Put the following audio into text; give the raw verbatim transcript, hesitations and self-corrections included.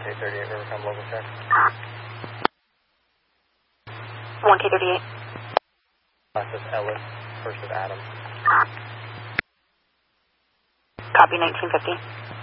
K thirty-eight, Rivercom, local check. one K thirty-eight. Last is Ellis, first is Adam. Copy, nineteen fifty.